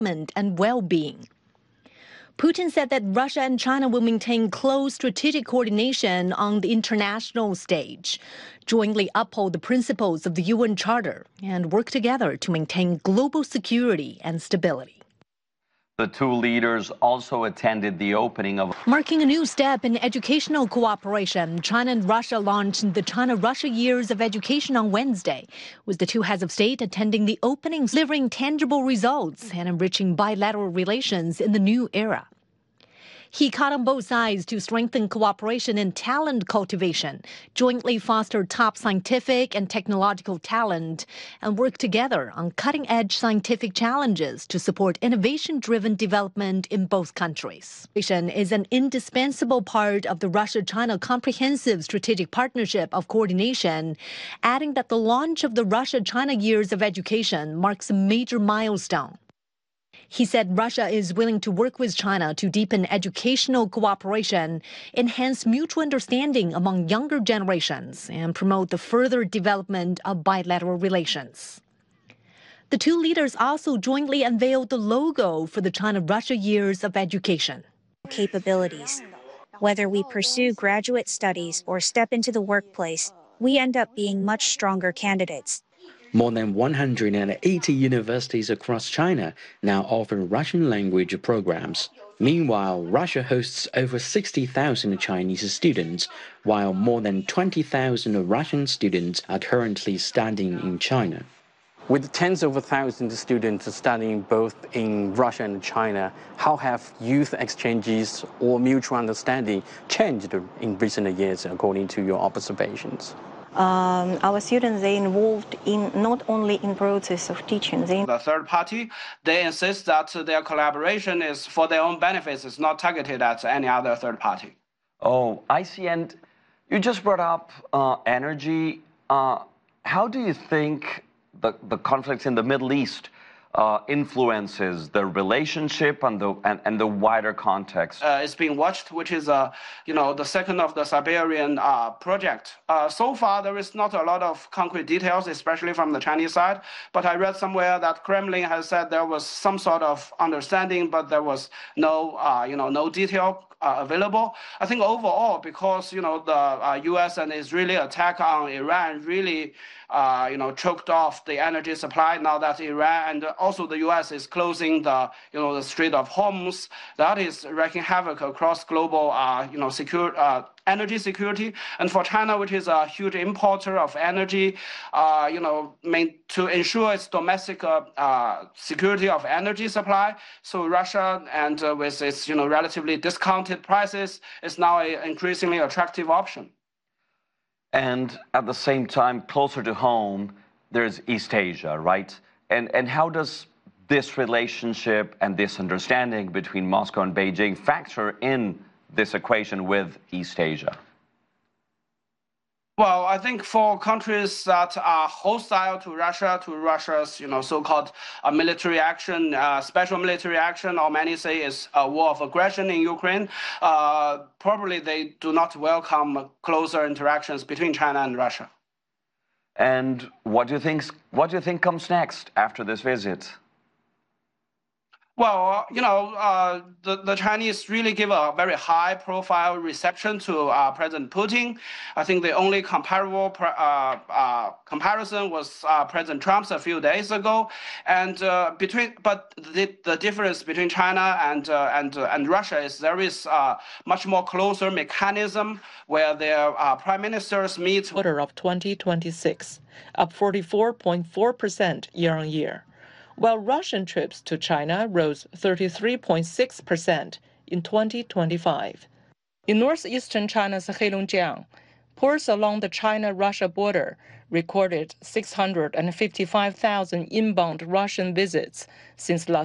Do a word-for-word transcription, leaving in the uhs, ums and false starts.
and well-being. Putin said that Russia and China will maintain close strategic coordination on the international stage, jointly uphold the principles of the U N Charter, and work together to maintain global security and stability. The two leaders also attended the opening of... Marking a new step in educational cooperation, China and Russia launched the China-Russia Years of Education on Wednesday, with the two heads of state attending the opening, delivering tangible results and enriching bilateral relations in the new era. He called on both sides to strengthen cooperation in talent cultivation, jointly foster top scientific and technological talent, and work together on cutting-edge scientific challenges to support innovation-driven development in both countries. Cooperation is an indispensable part of the Russia-China Comprehensive Strategic Partnership of Coordination, adding that the launch of the Russia-China Years of Education marks a major milestone. He said Russia is willing to work with China to deepen educational cooperation, enhance mutual understanding among younger generations, and promote the further development of bilateral relations. The two leaders also jointly unveiled the logo for the China-Russia Years of Education. Capabilities. Whether we pursue graduate studies or step into the workplace, we end up being much stronger candidates. More than one hundred eighty universities across China now offer Russian language programs. Meanwhile, Russia hosts over sixty thousand Chinese students, while more than twenty thousand Russian students are currently studying in China. With tens of thousands of students studying both in Russia and China, how have youth exchanges or mutual understanding changed in recent years, according to your observations? Um, our students, they involved in not only in process of teaching. They the third party, they insist that their collaboration is for their own benefits. It's not targeted at any other third party. Oh, I see. And you just brought up uh, energy. Uh, how do you think the, the conflicts in the Middle East uh, influences the relationship and the and, and the wider context? Uh, it's being watched, which is uh, you know the second of the Siberian uh, project. Uh, so far, there is not a lot of concrete details, especially from the Chinese side. But I read somewhere that Kremlin has said there was some sort of understanding, but there was no uh, you know no detail uh, available. I think overall, because you know the uh, U S and Israeli attack on Iran really uh, you know choked off the energy supply. Now that Iran and also the U S is closing the you know the Strait of Hormuz, that is wreaking havoc across global uh, you know secure uh, energy security. And for China, which is a huge importer of energy, uh, you know main, to ensure its domestic uh, uh, security of energy supply. So Russia, and uh, with its you know relatively discounted prices, is now an increasingly attractive option. And at the same time, closer to home, there's East Asia, right? And, and how does this relationship and this understanding between Moscow and Beijing factor in this equation with East Asia? Well, I think for countries that are hostile to Russia, to Russia's, you know, so-called uh, military action, uh, special military action, or many say is a war of aggression in Ukraine, uh, probably they do not welcome closer interactions between China and Russia. And what do you think? What do you think comes next after this visit? Well, you know, uh, the, the Chinese really give a very high-profile reception to uh, President Putin. I think the only comparable uh, uh, comparison was uh, President Trump's a few days ago. And uh, between, but the, the difference between China and uh, and uh, and Russia is there is uh, much more closer mechanism where their uh, prime ministers meet. Quarter of twenty twenty-six, up forty-four point four percent year on year, while Russian trips to China rose thirty-three point six percent in twenty twenty-five. In northeastern China's Heilongjiang, ports along the China-Russia border recorded six hundred fifty-five thousand inbound Russian visits since last